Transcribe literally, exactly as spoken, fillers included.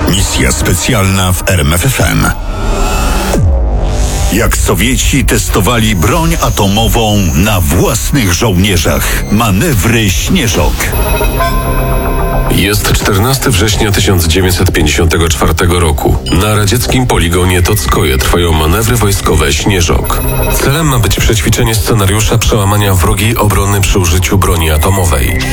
Misja specjalna w R M F F M. Jak Sowieci testowali broń atomową na własnych żołnierzach. Manewry Śnieżok. Jest czternastego września tysiąc dziewięćset pięćdziesiątego czwartego roku. Na radzieckim poligonie Tockoje trwają manewry wojskowe Śnieżok. Celem ma być przećwiczenie scenariusza przełamania wrogiej obrony przy użyciu broni atomowej.